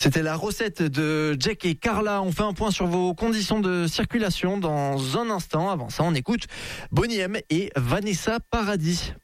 C'était la recette de Jack et Carla. On fait un point sur vos conditions de circulation dans un instant. Avant ça, on écoute Boney M et Vanessa Paradis.